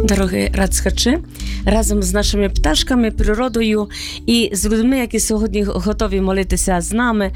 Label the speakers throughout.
Speaker 1: Дорогі радслухачі, разом з нашими пташками, природою і з людьми, які сьогодні готові молитися з нами,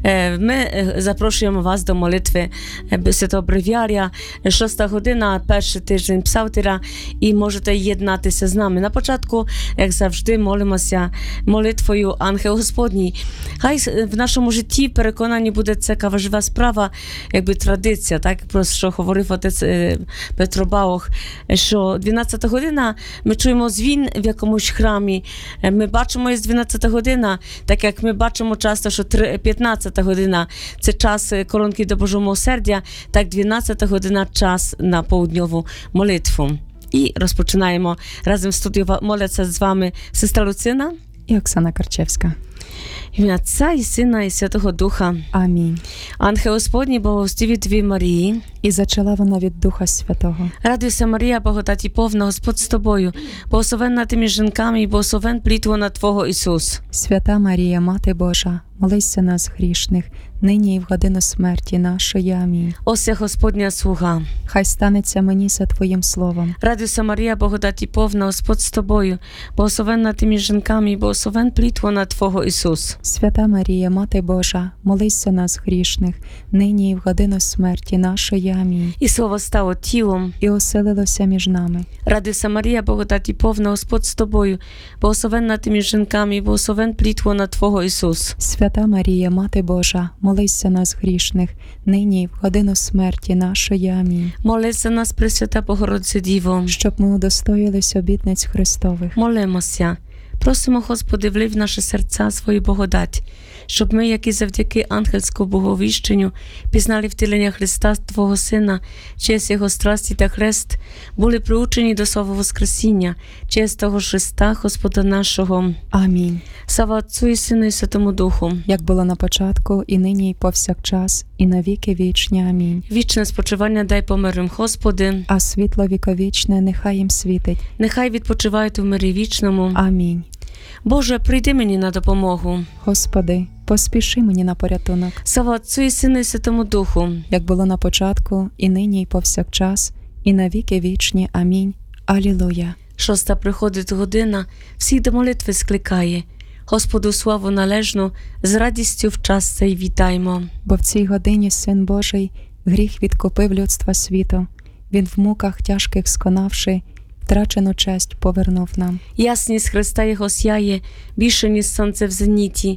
Speaker 1: ми запрошуємо вас до молитви Святого Брев'яря, 6 година, перший тиждень Псалтира, і можете єднатися з нами. На початку, як завжди, молимося молитвою Ангел Господній. Хай в нашому житті переконанні буде це важлива справа, якби традиція, так, про що говорив отець Петро Баух, що 12 година ми чуємо дзвін в якомусь храмі, ми бачимо із 12 година, так як ми бачимо часто, що 15 година це час колонки до Божого милосердя, так 12 година час на поудньову молитву. І розпочинаємо разом в студію моляться з вами сестра Люцина
Speaker 2: і Оксана Карчевська.
Speaker 1: Ім'я Отця і Сина і Святого Духа.
Speaker 2: Амінь.
Speaker 1: Ангел Господній, благослови Твій Марії.
Speaker 2: І зачала вона від Духа Святого.
Speaker 1: Радуйся, Марія, благодаті повна, Господь з тобою, благословенна ти між жінками і благословен плід лона Твого Ісус.
Speaker 2: Свята Марія, Мати Божа, молися нас грішних, нині і в годину смерті нашої. Амінь.
Speaker 1: Ося Господня слуга.
Speaker 2: Хай станеться мені за Твоїм словом.
Speaker 1: Радуйся, Марія, благодаті повна, Господь з тобою, благословенна ти між жінками і благословен плід лона Твого Ісус.
Speaker 2: Свята Марія, Мати Божа, молися нас грішних, нині і в годину смерті нашої. Амінь.
Speaker 1: І слово стало тілом
Speaker 2: і оселилося між нами.
Speaker 1: Радуйся, Марія, благодаті повна, Господь з тобою, благословенна ти між жінками і благословен плід лона Твого Ісус.
Speaker 2: Свята Марія, Мати Божа, молися нас грішних, нині і в годину смерті нашої. Амінь.
Speaker 1: Молись за нас, Пресвята Богородице Діво,
Speaker 2: щоб ми удостоїлись обітниць Христових.
Speaker 1: Молимося. Просимо, Господи, влив в наші серця свою благодать, щоб ми, які завдяки ангельському боговіщенню, пізнали втілення Христа, Твого Сина, через Його страсті та хрест, були приучені до слави Воскресіння, через того Христа, Господа нашого.
Speaker 2: Амінь.
Speaker 1: Слава Отцю і Сину і Святому Духу.
Speaker 2: Як було на початку, і нині, і повсякчас, і на віки вічні. Амінь.
Speaker 1: Вічне спочивання дай померлим, Господи,
Speaker 2: а світло віковічне нехай їм світить.
Speaker 1: Нехай відпочивають у мирі вічному.
Speaker 2: Амінь.
Speaker 1: Боже, прийди мені на допомогу.
Speaker 2: Господи, поспіши мені на порятунок.
Speaker 1: Слава Отцю і Сину і Святому Духу.
Speaker 2: Як було на початку, і нині, і повсякчас, і на віки вічні. Амінь. Алілуя.
Speaker 1: 6 приходить година, всіх до молитви скликає. Господу славу належну, з радістю в час цей вітаймо.
Speaker 2: Бо в цій годині Син Божий гріх відкупив людства світу. Він в муках тяжких сконавши, втрачену честь повернув нам.
Speaker 1: Ясність Христа Його сяє, більше, ніж сонце в зеніті.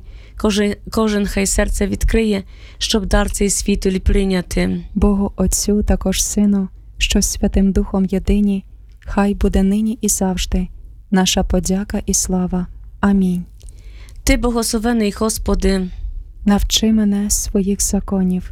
Speaker 1: Кожен хай серце відкриє, щоб дар цей світу прийняти.
Speaker 2: Богу Отцю, також Сину, що з Святим Духом єдині, хай буде нині і завжди наша подяка і слава. Амінь.
Speaker 1: Ти, благословений Господи,
Speaker 2: навчи мене своїх законів.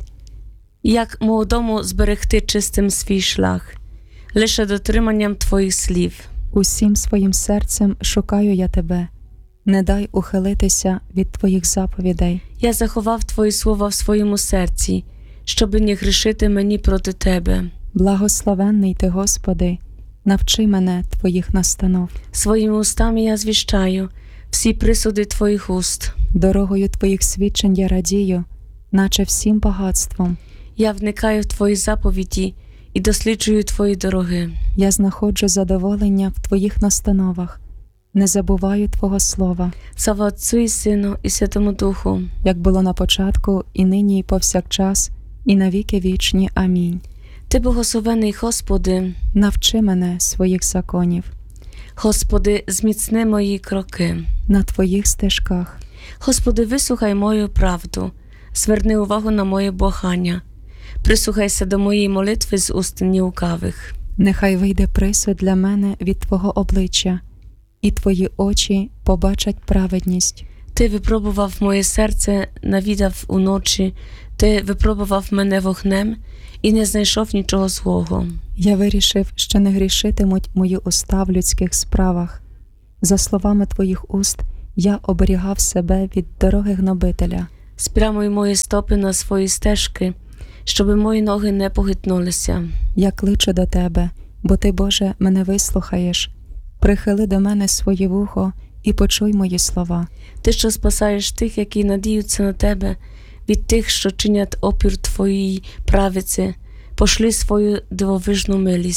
Speaker 1: Як молодому зберегти чистим свій шлях, лише дотриманням Твоїх слів.
Speaker 2: Усім своїм серцем шукаю я Тебе. Не дай ухилитися від Твоїх заповідей.
Speaker 1: Я заховав Твої слова в своєму серці, щоби не грішити мені проти Тебе.
Speaker 2: Благословенний Ти, Господи, навчи мене Твоїх настанов.
Speaker 1: Своїми устами я звіщаю всі присуди Твоїх уст.
Speaker 2: Дорогою Твоїх свідчень я радію, наче всім багатством.
Speaker 1: Я вникаю в Твої заповіді і досліджую Твої дороги.
Speaker 2: Я знаходжу задоволення в Твоїх настановах, не забуваю Твого слова.
Speaker 1: Слава Отцю і Сину і Святому Духу.
Speaker 2: Як було на початку, і нині, і повсякчас, і на віки вічні. Амінь.
Speaker 1: Ти, благословений Господи,
Speaker 2: навчи мене своїх законів.
Speaker 1: Господи, зміцни мої кроки
Speaker 2: на Твоїх стежках.
Speaker 1: Господи, вислухай мою правду, зверни увагу на моє благання. Прислухайся до моєї молитви з уст нелукавих.
Speaker 2: Нехай вийде присуд для мене від Твого обличчя, і Твої очі побачать праведність.
Speaker 1: Ти випробував моє серце, навідав уночі, Ти випробував мене вогнем і не знайшов нічого злого.
Speaker 2: Я вирішив, що не грішитимуть мої уста в людських справах. За словами Твоїх уст я оберігав себе від дороги гнобителя.
Speaker 1: Спрямуй мої стопи на свої стежки, щоби мої ноги не похитнулися.
Speaker 2: Я кличу до Тебе, бо Ти, Боже, мене вислухаєш. Прихили до мене своє вухо і почуй мої слова.
Speaker 1: Ти, що спасаєш тих, які надіються на Тебе, від тих, що чинять опір Твоїй правиці, пошли свою дивовижну милість.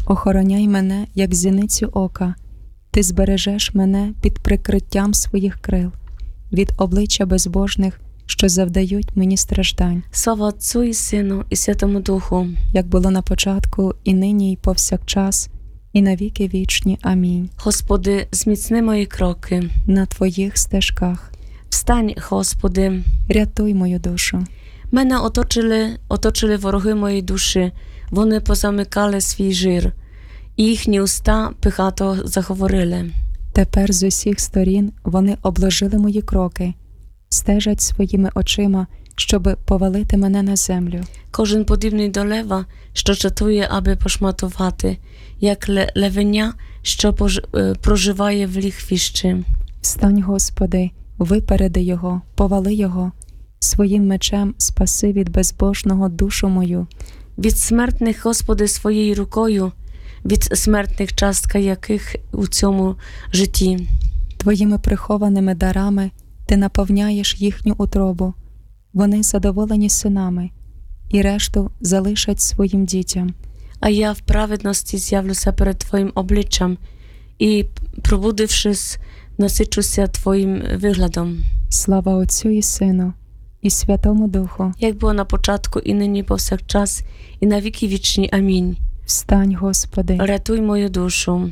Speaker 2: Охороняй мене, як зіницю ока. Ти збережеш мене під прикриттям своїх крил, від обличчя безбожних, що завдають мені страждань,
Speaker 1: Слава Отцю і Сину, і Святому Духу.
Speaker 2: як було на початку, і нині, і повсякчас, і навіки вічні. Амінь.
Speaker 1: Господи, зміцни мої кроки.
Speaker 2: На Твоїх стежках
Speaker 1: Встань, Господи.
Speaker 2: рятуй мою душу.
Speaker 1: Мене оточили вороги моєї душі, вони позамикали свій жир, і їхні уста пихато заговорили.
Speaker 2: Тепер з усіх сторін вони обложили мої кроки, стежать своїми очима, щоби повалити мене на землю.
Speaker 1: Кожен подібний до лева, що чатує, аби пошматувати, як левеня, що проживає в ліхвищі.
Speaker 2: Встань, Господи, випереди його, повали його, своїм мечем спаси від безбожного душу мою.
Speaker 1: Від смертних, Господи, своєю рукою, від смертних, частка яких у цьому житті.
Speaker 2: Твоїми прихованими дарами ти наповняєш їхню утробу. Вони задоволені синами, і решту залишать своїм дітям.
Speaker 1: А я в праведності з'явлюся перед Твоїм обличчям і, пробудившись, насичуся Твоїм виглядом.
Speaker 2: Слава Отцю і Сину, і Святому Духу.
Speaker 1: Як було на початку, і нині, повсякчас, і на віки вічні. Амінь.
Speaker 2: Встань, Господи.
Speaker 1: Рятуй мою душу.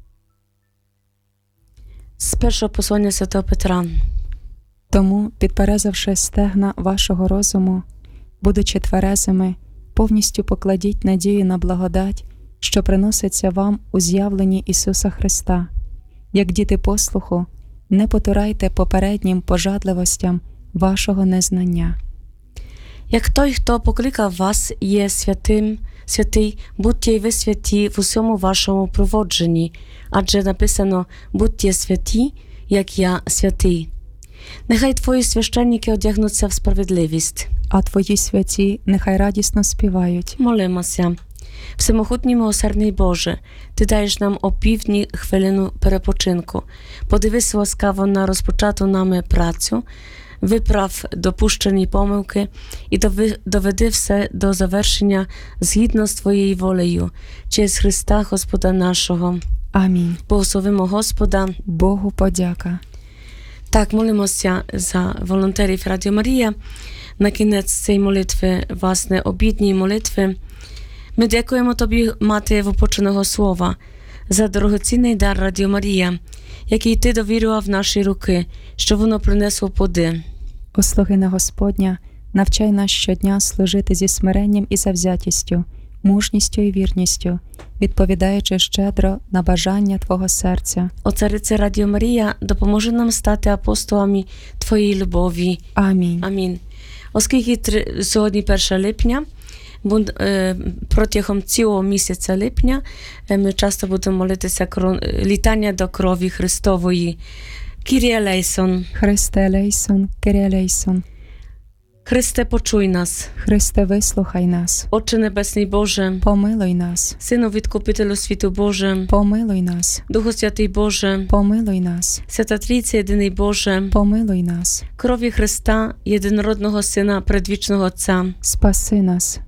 Speaker 1: З першого послання святого Петра.
Speaker 2: Тому, підперезавши стегна вашого розуму, будучи тверезими, повністю покладіть надію на благодать, що приноситься вам у з'явленні Ісуса Христа. Як діти послуху, не потурайте попереднім пожадливостям вашого незнання.
Speaker 1: Як той, хто покликав вас, є святий, будьте й ви святі в усьому вашому проводженні, адже написано «Будьте святі, як я святий». Нехай твої священники одягнуться в справедливість.
Speaker 2: А твої святі нехай радісно співають.
Speaker 1: Молимося. Всемогутній милосердний Боже, Ти даєш нам опівдні хвилину перепочинку. Подивись ласкаво на розпочату нами працю, виправ допущені помилки і доведи все до завершення згідно з Твоєю волею, через Христа Господа нашого.
Speaker 2: Амінь.
Speaker 1: Благословимо Господа.
Speaker 2: Богу подяка.
Speaker 1: Так, молимося за волонтерів Радіо Марія. На кінець цієї молитви, власне, обідньої молитви, ми дякуємо Тобі, Мати вопоченого Слова, за дорогоцінний дар Радіо Марія, який Ти довірював в наші руки, щоб воно принесло плоди.
Speaker 2: О слугине Господня, навчай нас щодня служити зі смиренням і завзятістю, мужністю і вірністю, відповідаючи щедро на бажання Твого серця.
Speaker 1: О Царице Радіо Марія, допоможи нам стати апостолами Твоєї любові.
Speaker 2: Амінь.
Speaker 1: Амінь. Оскільки сьогодні 1 липня, протягом цілого місяця липня ми часто будемо молитися літання до крові Христової. Kyrie eleison.
Speaker 2: Христе елейсон, Kyrie елейсон.
Speaker 1: Христе, почуй нас.
Speaker 2: Христе, вислухай нас.
Speaker 1: Отче Небесний Боже,
Speaker 2: Помилуй нас.
Speaker 1: Сину Відкупителю світу Боже,
Speaker 2: Помилуй нас.
Speaker 1: Духу Святий Боже,
Speaker 2: Помилуй нас.
Speaker 1: Свята Трійця Єдиний Боже,
Speaker 2: Помилуй нас.
Speaker 1: крові Христа, єдинородного Сина, предвічного Отця,
Speaker 2: Спаси нас.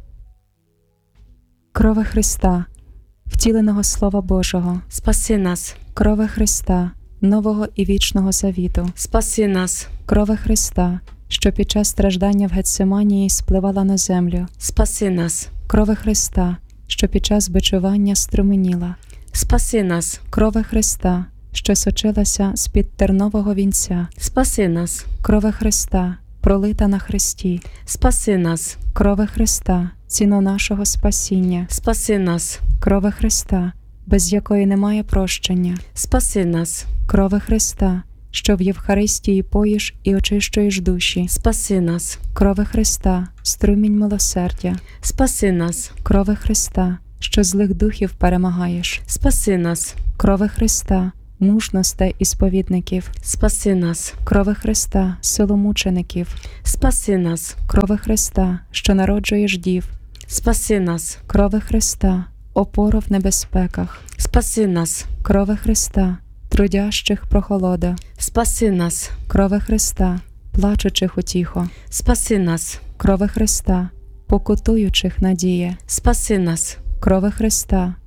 Speaker 2: Крови Христа, втіленого Слова Божого.
Speaker 1: спаси нас,
Speaker 2: Крови Христа, нового і вічного завіту.
Speaker 1: спаси нас,
Speaker 2: Крови Христа, що під час страждання в Гетсиманії спливала на землю.
Speaker 1: спаси нас,
Speaker 2: Крови Христа, що під час бичування струменіла.
Speaker 1: спаси нас,
Speaker 2: Крови Христа, що сочилася з-під тернового вінця.
Speaker 1: спаси нас,
Speaker 2: Крови Христа, пролита на хресті.
Speaker 1: спаси нас,
Speaker 2: Крови Христа, ціно нашого спасіння.
Speaker 1: спаси нас,
Speaker 2: Крови Христа, без якої немає прощення.
Speaker 1: спаси нас,
Speaker 2: Крови Христа, що в Євхаристії поїш і очищуєш душі.
Speaker 1: спаси нас,
Speaker 2: Крови Христа, струмінь милосердя.
Speaker 1: спаси нас,
Speaker 2: Крови Христа, що злих духів перемагаєш.
Speaker 1: спаси нас,
Speaker 2: Крови Христа, мужностей і сповідників.
Speaker 1: спаси нас,
Speaker 2: Крови Христа, силомучеників.
Speaker 1: спаси нас,
Speaker 2: Крови Христа, що народжуєш дів.
Speaker 1: спаси нас,
Speaker 2: Крови Христа, опору в небезпеках.
Speaker 1: спаси нас,
Speaker 2: Крови Христа, трудящих прохолода.
Speaker 1: спаси нас,
Speaker 2: Крови Христа, плачучих утіхо.
Speaker 1: спаси нас,
Speaker 2: Крови Христа, покутуючих надія.
Speaker 1: спаси нас,
Speaker 2: Крови Христа,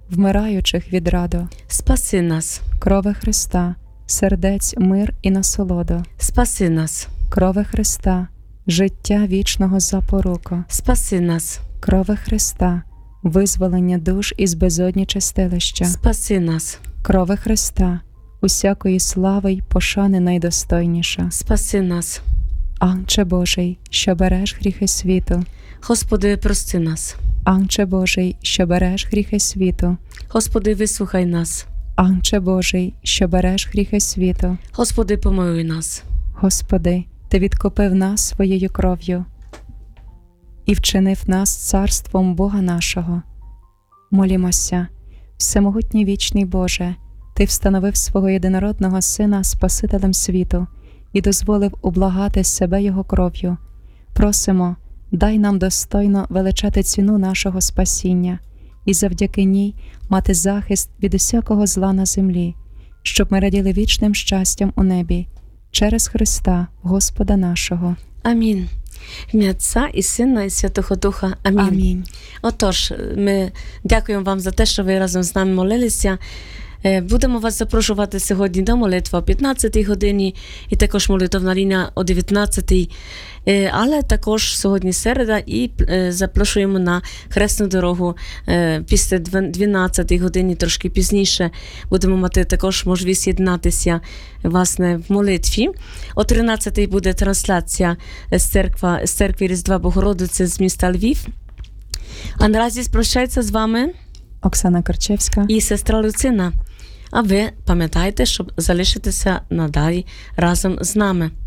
Speaker 2: вмираючих відраду,
Speaker 1: Спаси нас,
Speaker 2: крови Христа, сердець, мир і насолоду,
Speaker 1: спаси нас,
Speaker 2: крови Христа, життя вічного запоруку,
Speaker 1: спаси нас,
Speaker 2: крови Христа, визволення душ із безодні чистилища,
Speaker 1: спаси нас,
Speaker 2: крови Христа, усякої слави й пошани найдостойніша.
Speaker 1: спаси нас.
Speaker 2: Анче Божий, що береш гріхи світу,
Speaker 1: Господи, прости нас.
Speaker 2: Анче Божий, що береш гріхи світу,
Speaker 1: Господи, вислухай нас.
Speaker 2: Анче Божий, що береш гріхи світу,
Speaker 1: Господи, помилуй нас.
Speaker 2: Господи, Ти відкупив нас своєю кров'ю і вчинив нас царством Бога нашого. Молімося, всемогутній вічний Боже, Ти встановив свого єдинородного Сина Спасителем світу і дозволив ублагати себе Його кров'ю. Просимо, дай нам достойно величати ціну нашого спасіння і завдяки ній мати захист від усякого зла на землі, щоб ми раділи вічним щастям у небі, через Христа, Господа нашого.
Speaker 1: Амінь. В ім'я Отця і Сина, і Святого Духа. Амінь.
Speaker 2: Амінь.
Speaker 1: Отож, ми дякуємо вам за те, що ви разом з нами молилися. Будемо вас запрошувати сьогодні до молитви о 15-й годині і також молитовна лінія о 19-й. Але також сьогодні середа і запрошуємо на хресну дорогу після 12-ї годині, трошки пізніше. Будемо мати також можливість єднатися власне в молитві. О 13-й буде трансляція з церкви Різдва Богородиці з міста Львів. А наразі прощається з вами
Speaker 2: Оксана Корчевська
Speaker 1: і сестра Люцина. А ви пам'ятайте, щоб залишитися надалі разом з нами.